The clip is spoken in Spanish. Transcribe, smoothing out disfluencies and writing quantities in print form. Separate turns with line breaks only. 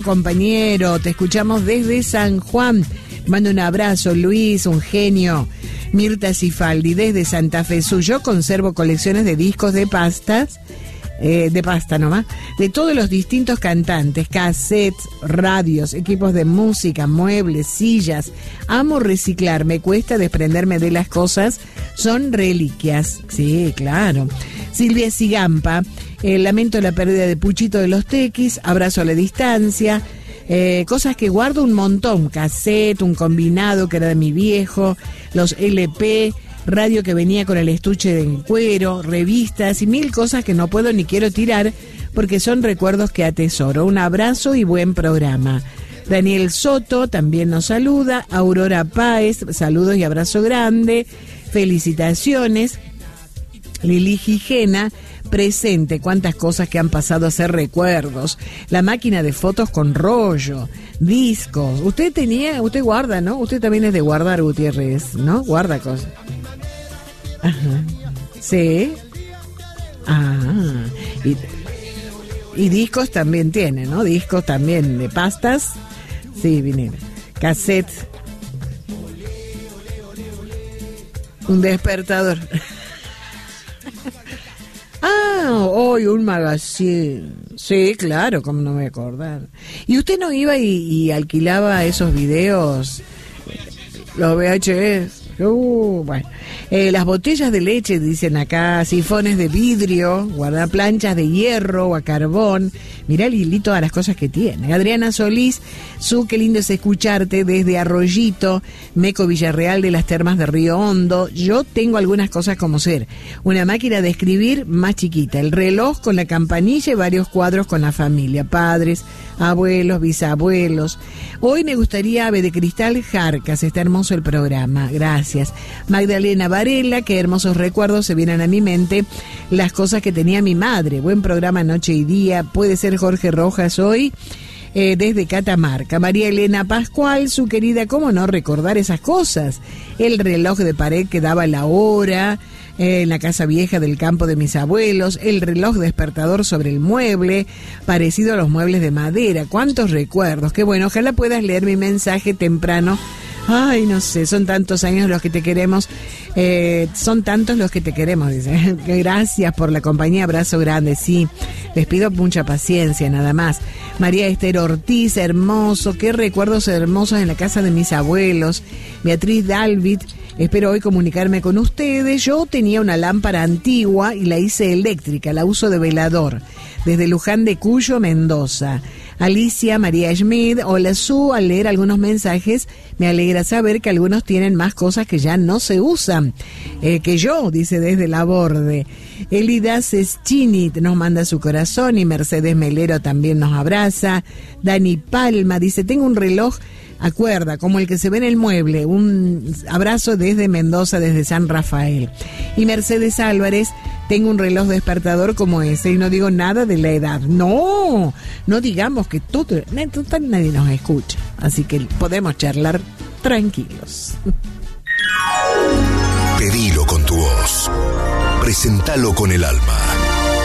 compañero, te escuchamos desde San Juan. Mando un abrazo, Luis, un genio. Mirta Cifaldi, desde Santa Fe Sur. Yo conservo colecciones de discos de pastas, de pasta nomás, de todos los distintos cantantes, cassettes, radios, equipos de música, muebles, sillas. Amo reciclar, me cuesta desprenderme de las cosas, son reliquias. Sí, claro. Silvia Sigampa, lamento la pérdida de Puchito de los Tequis, abrazo a la distancia. Cosas que guardo un montón, cassette, un combinado que era de mi viejo, los LP, radio que venía con el estuche de cuero, revistas y mil cosas que no puedo ni quiero tirar porque son recuerdos que atesoro. Un abrazo y buen programa. Daniel Soto también nos saluda. Aurora Páez, saludos y abrazo grande. Felicitaciones. Lili Gijena, presente, cuántas cosas que han pasado a ser recuerdos. La máquina de fotos con rollo, discos. Usted guarda, ¿no? Usted también es de guardar, Gutiérrez, ¿no? Guarda cosas. Ajá. Sí. Ah. Y discos también tiene, ¿no? Discos también de pastas. Sí, vinilo. Cassette. Un despertador. Hoy un magazine. Sí, claro, cómo no me voy a acordar. ¿Y usted no iba y alquilaba esos videos, los VHS? Bueno. Las botellas de leche, dicen acá, sifones de vidrio, guardaplanchas de hierro o a carbón. Mirá, Lili, todas las cosas que tiene. Adriana Solís, qué lindo es escucharte desde Arroyito, Meco Villarreal de las Termas de Río Hondo. Yo tengo algunas cosas como ser una máquina de escribir más chiquita, el reloj con la campanilla y varios cuadros con la familia, padres, abuelos, bisabuelos. Hoy me gustaría Ave de Cristal Jarcas, está hermoso el programa, gracias. Magdalena Varela, qué hermosos recuerdos se vienen a mi mente, las cosas que tenía mi madre, buen programa noche y día, puede ser Jorge Rojas hoy, desde Catamarca. María Elena Pascual, su querida, cómo no recordar esas cosas, el reloj de pared que daba la hora, en la casa vieja del campo de mis abuelos, el reloj despertador sobre el mueble, parecido a los muebles de madera. Cuántos recuerdos, qué bueno, ojalá puedas leer mi mensaje temprano. Ay, no sé, son tantos años los que te queremos, son tantos los que te queremos, dice. Gracias por la compañía, abrazo grande, sí, les pido mucha paciencia, nada más. María Esther Ortiz, hermoso, qué recuerdos hermosos en la casa de mis abuelos. Beatriz Dalvit, espero hoy comunicarme con ustedes. Yo tenía una lámpara antigua y la hice eléctrica, la uso de velador, desde Luján de Cuyo, Mendoza. Alicia María Schmid, hola Su, al leer algunos mensajes me alegra saber que algunos tienen más cosas que ya no se usan que yo, dice desde la Borde. Elida Ceschini nos manda su corazón y Mercedes Melero también nos abraza. Dani Palma dice, tengo un reloj acuerda, como el que se ve en el mueble. Un abrazo desde Mendoza, desde San Rafael. Y Mercedes Álvarez, tengo un reloj despertador como ese y no digo nada de la edad. No digamos que todo, nadie nos escucha, así que podemos charlar tranquilos.
Pedilo con tu voz, presentalo con el alma.